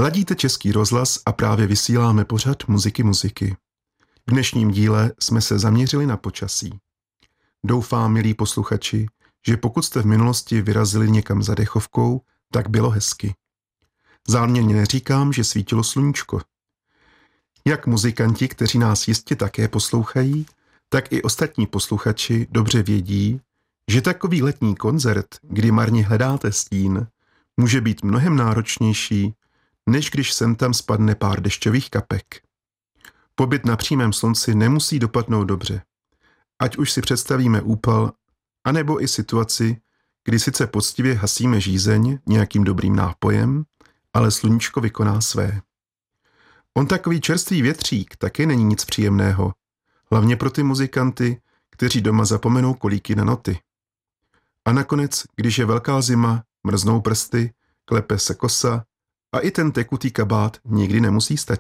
Ladíte Český rozhlas a právě vysíláme pořad Muziky. V dnešním díle jsme se zaměřili na počasí. Doufám, milí posluchači, že pokud jste v minulosti vyrazili někam za dechovkou, tak bylo hezky. Záměrně neříkám, že svítilo sluníčko. Jak muzikanti, kteří nás jistě také poslouchají, tak i ostatní posluchači dobře vědí, že takový letní koncert, kdy marně hledáte stín, může být mnohem náročnější, než když sem tam spadne pár dešťových kapek. Pobyt na přímém slunci nemusí dopadnout dobře. Ať už si představíme úpal, anebo i situaci, kdy sice poctivě hasíme žízeň nějakým dobrým nápojem, ale sluníčko vykoná své. On takový čerstvý větřík taky není nic příjemného, hlavně pro ty muzikanty, kteří doma zapomenou kolíky na noty. A nakonec, když je velká zima, mrznou prsty, klepe se kosa a i ten tekutý kabát nikdy nemusí stačit.